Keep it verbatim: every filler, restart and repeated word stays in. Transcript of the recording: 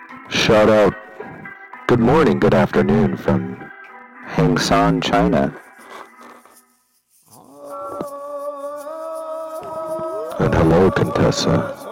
Shout out, good morning, good afternoon from Hangsan, China. And hello, Contessa.